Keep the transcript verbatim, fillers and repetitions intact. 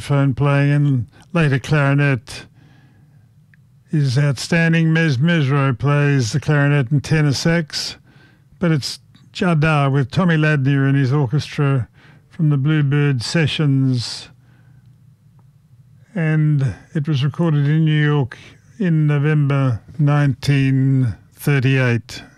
saxophone playing and later clarinet. His outstanding Mes Mesro plays the clarinet and tenor sax, but it's Jada with Tommy Ladner and his orchestra from the Bluebird Sessions, and it was recorded in New York in November nineteen thirty-eight.